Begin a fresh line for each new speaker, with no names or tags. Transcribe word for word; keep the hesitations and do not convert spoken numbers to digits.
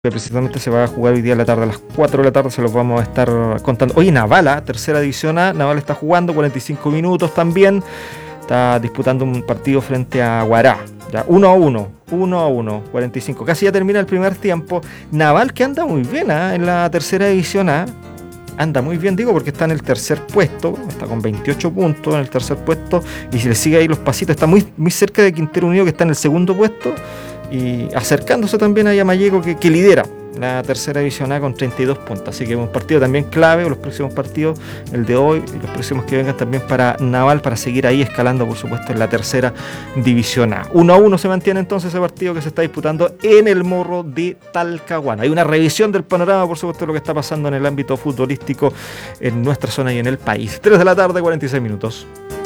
que precisamente se va a jugar hoy día a la tarde, a las cuatro de la tarde se los vamos a estar contando. Oye, Navala, tercera división A, Naval está jugando cuarenta y cinco minutos también, está disputando un partido frente a Guará, ya uno a uno, uno a uno, cuarenta y cinco, casi ya termina el primer tiempo. Naval que anda muy bien ¿eh? en la tercera división A, anda muy bien, digo, porque está en el tercer puesto, está con veintiocho puntos en el tercer puesto, y si le sigue ahí los pasitos, está muy, muy cerca de Quintero Unido, que está en el segundo puesto, y acercándose también a Yamayego, que, que lidera la tercera división A con treinta y dos puntos. Así que un partido también clave, los próximos partidos, el de hoy y los próximos que vengan también para Naval, para seguir ahí escalando, por supuesto, en la tercera división A. uno a uno se mantiene entonces ese partido que se está disputando en el Morro de Talcahuano. Hay una revisión del panorama, por supuesto, de lo que está pasando en el ámbito futbolístico en nuestra zona y en el país. tres de la tarde, cuarenta y seis minutos.